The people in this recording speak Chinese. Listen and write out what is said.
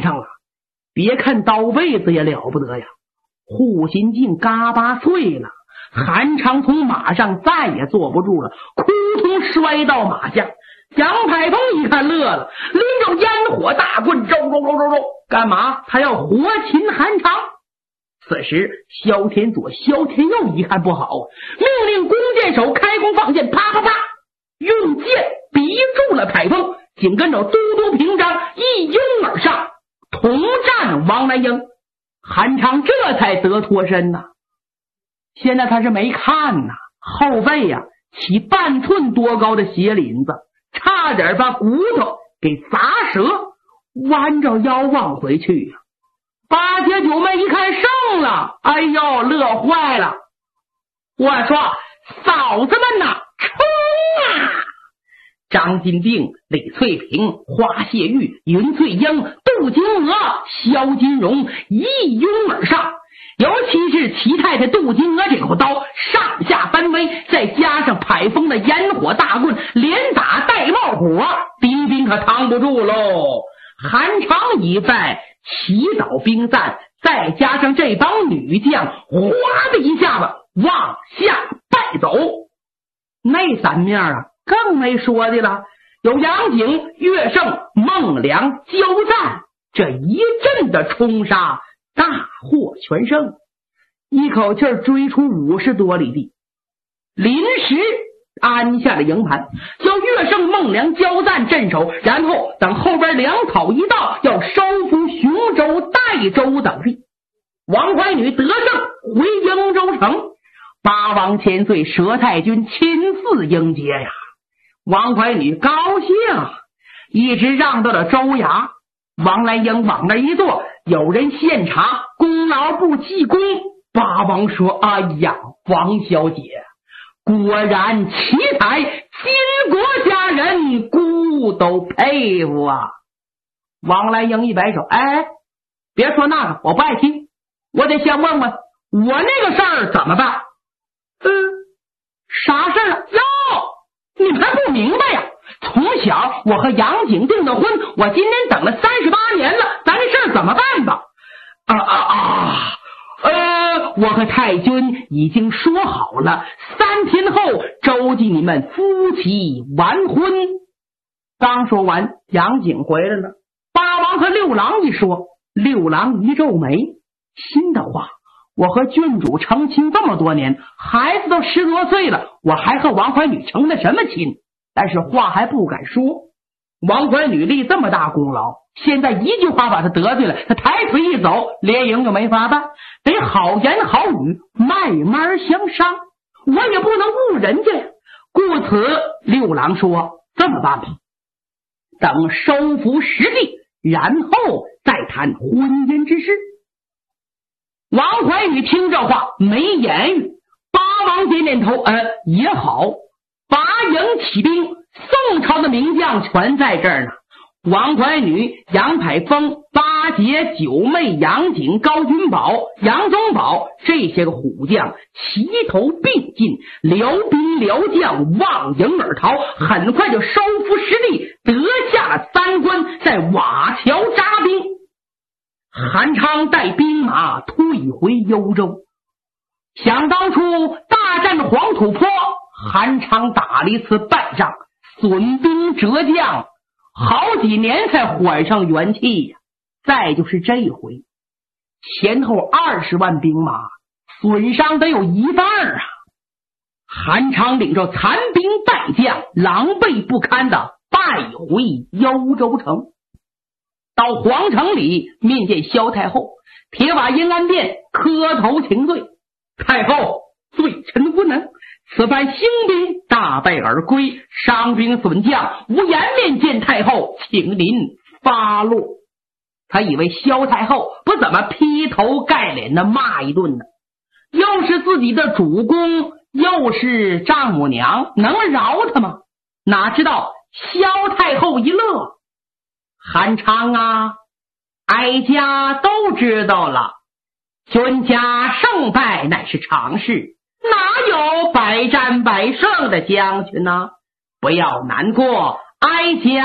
上了。别看刀背子也了不得呀，护心镜嘎巴碎了，韩昌从马上再也坐不住了，扑通摔到马下。杨排风一看乐了，拎着烟火大棍，周，干嘛？他要活擒韩昌。此时萧天左、萧天佑一看不好，命令弓箭手开弓放箭，啪啪啪，用箭逼住了排风，紧跟着都督平章一拥而上，同战王兰英。韩昌这才得脱身呐。现在他是没看呐，后背呀起半寸多高的血鳞子，差点把骨头给砸折，弯着腰往回去呀。八姐九妹一看胜了，哎呦，乐坏了。我说嫂子们呐，冲啊！张金定、李翠萍、花谢玉、云翠英、杜金娥、萧金荣一拥而上，尤其是齐太太杜金娥这口刀上下翻飞，再加上排风的烟火大棍连打带冒火，兵兵可扛不住喽。韩昌一败，齐岛兵散，再加上这帮女将哗的一下子往下败走。那三面啊更没说的了，有杨景、岳胜、孟良交战，这一阵的冲杀大获全胜，一口气追出50多里地，临时安下了营盘，叫岳胜、孟良交战镇守，然后等后边粮草一到，要收复雄州、代州等地。王怀女得胜回英州城，八王千岁佘太君亲自迎接呀。王怀女高兴，一直让到了州衙。王兰英往那一坐，有人献茶，功劳不记功。八王说：哎呀，王小姐果然奇才，巾帼佳人，姑都佩服啊。王兰英一摆手：哎，别说那个，我不爱听，我得先问问我那个事儿怎么办。啥事儿啊？哟，你们还不明白呀？从小我和杨景订的婚，我今天等了38年了，咱这事儿怎么办吧？我和太君已经说好了，3天后周记你们夫妻完婚。刚说完，杨景回来了。八王和六郎一说，六郎一皱眉，心的话，我和郡主成亲这么多年，孩子都10多岁了，我还和王怀女成的什么亲？但是话还不敢说。王怀女立这么大功劳，现在一句话把他得罪了，他抬腿一走，联营就没法办，得好言好语慢慢相商，我也不能误人家呀。故此六郎说，这么办吧，等收服实地，然后再谈婚姻之事。王怀女听这话没言语，八王点点头，也好。拔营起兵，宋朝的名将全在这儿呢。王怀女、杨排风、八节、九妹、杨景、高君宝、杨宗保这些个虎将齐头并进，辽兵辽将望营而逃，很快就收复失地，得下了3关，在瓦桥扎兵。韩昌带兵马退回幽州。想当初大战黄土坡，韩昌打了一次败仗，损兵折将，好几年才缓上元气呀。再就是这回，前后20万兵马，损伤得有1半啊。韩昌领着残兵败将，狼狈不堪的败回幽州城。到皇城里面见萧太后，铁瓦阴安殿磕头请罪。太后，罪臣无能，此番兴兵大败而归，伤兵损将，无颜面见太后，请您发落。他以为萧太后不怎么劈头盖脸的骂一顿呢，又是自己的主公，又是丈母娘，能饶他吗？哪知道萧太后一乐，韩昌啊，哀家都知道了，君家胜败乃是常事，哪有百战百胜的将军呢？不要难过，哀家